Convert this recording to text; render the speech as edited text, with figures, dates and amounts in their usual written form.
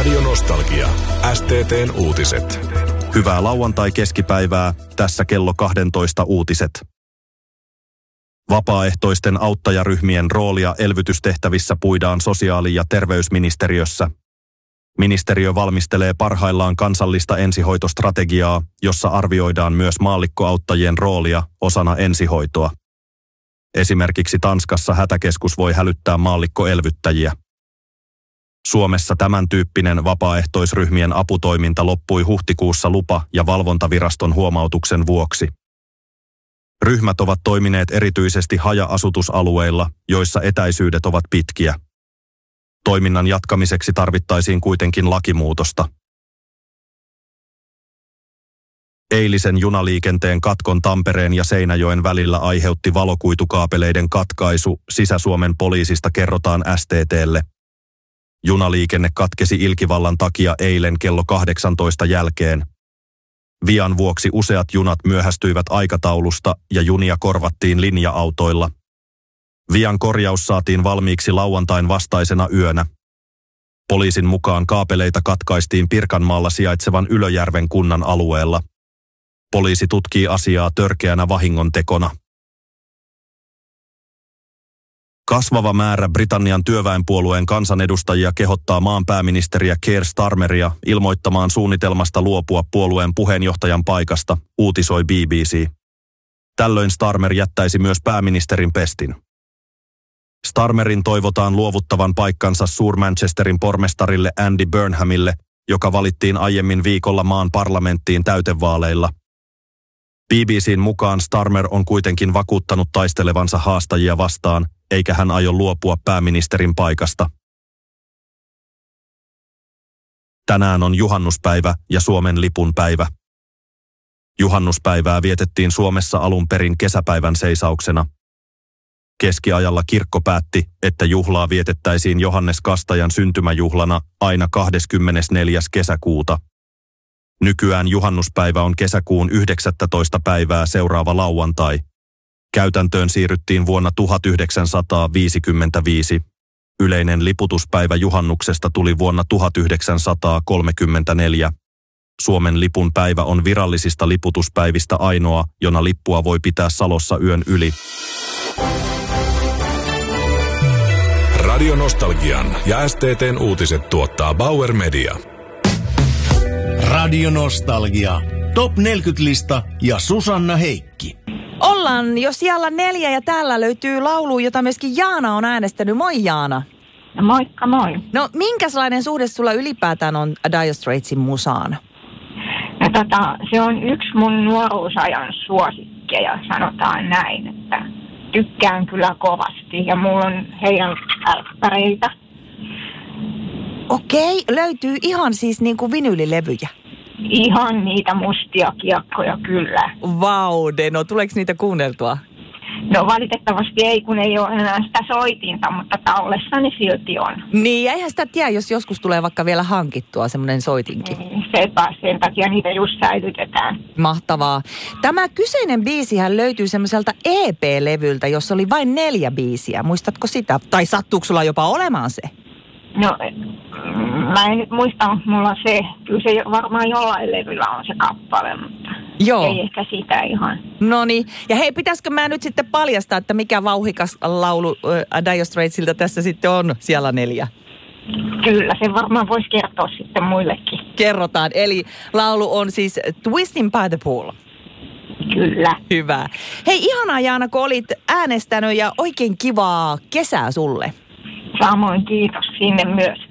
Radio Nostalgia. STT:n uutiset. Hyvää lauantai-keskipäivää, tässä kello 12 uutiset. Vapaaehtoisten auttajaryhmien roolia elvytystehtävissä puidaan sosiaali- ja terveysministeriössä. Ministeriö valmistelee parhaillaan kansallista ensihoitostrategiaa, jossa arvioidaan myös maallikkoauttajien roolia osana ensihoitoa. Esimerkiksi Tanskassa hätäkeskus voi hälyttää maallikkoelvyttäjiä. Suomessa tämän tyyppinen vapaaehtoisryhmien aputoiminta loppui huhtikuussa lupa- ja valvontaviraston huomautuksen vuoksi. Ryhmät ovat toimineet erityisesti haja-asutusalueilla, joissa etäisyydet ovat pitkiä. Toiminnan jatkamiseksi tarvittaisiin kuitenkin lakimuutosta. Eilisen junaliikenteen katkon Tampereen ja Seinäjoen välillä aiheutti valokuitukaapeleiden katkaisu, Sisä-Suomen poliisista kerrotaan STT:lle. Junaliikenne katkesi ilkivallan takia eilen kello 18 jälkeen. Vian vuoksi useat junat myöhästyivät aikataulusta ja junia korvattiin linja-autoilla. Vian korjaus saatiin valmiiksi lauantain vastaisena yönä. Poliisin mukaan kaapeleita katkaistiin Pirkanmaalla sijaitsevan Ylöjärven kunnan alueella. Poliisi tutkii asiaa törkeänä vahingontekona. Kasvava määrä Britannian työväenpuolueen kansanedustajia kehottaa maan pääministeriä Keir Starmeria ilmoittamaan suunnitelmasta luopua puolueen puheenjohtajan paikasta, uutisoi BBC. Tällöin Starmer jättäisi myös pääministerin pestin. Starmerin toivotaan luovuttavan paikkansa Suur-Manchesterin pormestarille Andy Burnhamille, joka valittiin aiemmin viikolla maan parlamenttiin täytevaaleilla. BBC:n mukaan Starmer on kuitenkin vakuuttanut taistelevansa haastajia vastaan, eikä hän aio luopua pääministerin paikasta. Tänään on juhannuspäivä ja Suomen lipun päivä. Juhannuspäivää vietettiin Suomessa alun perin kesäpäivän seisauksena. Keskiajalla kirkko päätti, että juhlaa vietettäisiin Johannes Kastajan syntymäjuhlana aina 24. kesäkuuta. Nykyään juhannuspäivä on kesäkuun 19. päivää seuraava lauantai. Käytäntöön siirryttiin vuonna 1955. Yleinen liputuspäivä juhannuksesta tuli vuonna 1934. Suomen lipun päivä on virallisista liputuspäivistä ainoa, jona lippua voi pitää salossa yön yli. Radio Nostalgian ja STT:n uutiset tuottaa Bauer Media. Radio Nostalgia. Top 40-lista ja Susanna Heikki. Ollaan jo siellä 4 ja täällä löytyy laulu, jota myöskin Jaana on äänestänyt. Moi Jaana. Moikka moi. No minkälainen suhde sulla ylipäätään on Dire Straitsin musaan? No, se on yksi mun nuoruusajan suosikkeja, sanotaan näin, että tykkään kyllä kovasti ja mulla on heidän älppäreitä. Okei, löytyy ihan siis niin kuin vinylilevyjä. Ihan niitä mustia kiekkoja kyllä. Vau, Deno, tuleeko niitä kuunneltua? No valitettavasti ei, kun ei ole enää sitä soitinta, mutta tallessani silti on. Niin, ja eihän sitä tiedä, jos joskus tulee vaikka vielä hankittua semmoinen soitinkin. Sen takia niitä just säilytetään. Mahtavaa. Tämä kyseinen biisihän löytyy semmoiselta EP-levyltä, jossa oli vain 4 biisiä. Muistatko sitä? Tai sattuuko sulla jopa olemaan se? No, mä en nyt muista, mutta mulla se, kyllä se varmaan jollain levyllä on se kappale, mutta joo. Ei ehkä sitä ihan. Noniin. Ja hei, pitäisikö mä nyt sitten paljastaa, että mikä vauhikas laulu Dire Straitsilta tässä sitten on siellä 4? Kyllä, se varmaan voisi kertoa sitten muillekin. Kerrotaan. Eli laulu on siis Twisting by the Pool. Kyllä. Hyvä. Hei, ihanaa Jaana, kun olit äänestänyt ja oikein kivaa kesää sulle. Samoin kiitos sinne myös.